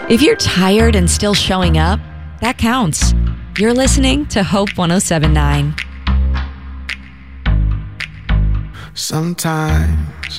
If you're tired and still showing up, that counts. You're listening to Hope 107.9. Sometimes